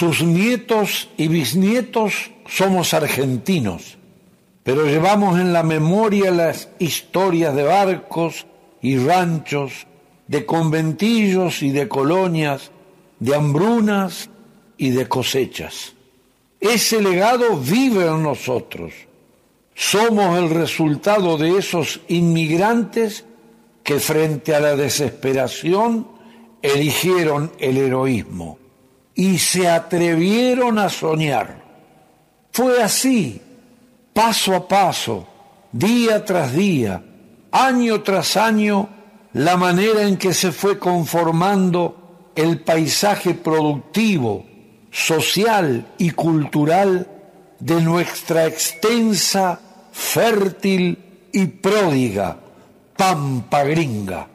sus nietos y bisnietos somos argentinos, pero llevamos en la memoria las historias de barcos y ranchos, de conventillos y de colonias, de hambrunas y de cosechas. Ese legado vive en nosotros. Somos el resultado de esos inmigrantes que frente a la desesperación eligieron el heroísmo y se atrevieron a soñar. Fue así, paso a paso, día tras día, año tras año, la manera en que se fue conformando el paisaje productivo, social y cultural de nuestra extensa, fértil y pródiga Pampa Gringa.